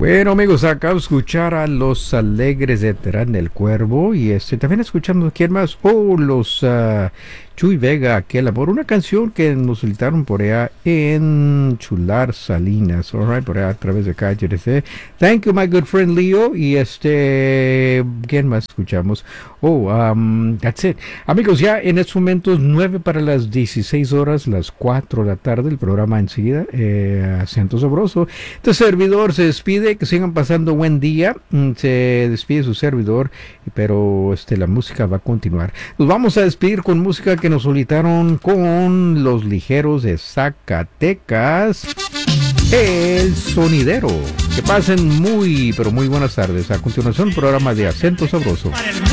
Bueno, amigos, acabo de escuchar a los Alegres de Terán del Cuervo y también escuchamos quién más, los Chuy Vega, aquel amor, una canción que nos solicitaron por allá en Chular Salinas, alright, por allá a través de KHRC. Thank you, my good friend Leo. Y ¿quién más escuchamos? That's it. Amigos, ya en estos momentos 9 para las 16 horas, las 4 de la tarde, el programa enseguida, Acento Sabroso. Este servidor se despide, que sigan pasando buen día. Se despide su servidor, pero la música va a continuar. Nos vamos a despedir con música que nos solicitaron con los Ligeros de Zacatecas, El Sonidero. Que pasen muy, pero muy buenas tardes. A continuación, programa de Acento Sabroso.